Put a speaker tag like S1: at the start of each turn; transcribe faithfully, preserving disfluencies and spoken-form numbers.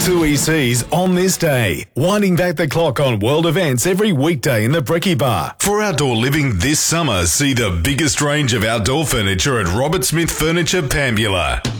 S1: Two E Cs on this day, winding back the clock on world events every weekday in the Brekkie Bar. For outdoor living this summer, see the biggest range of outdoor furniture at Robert Smith Furniture, Pambula.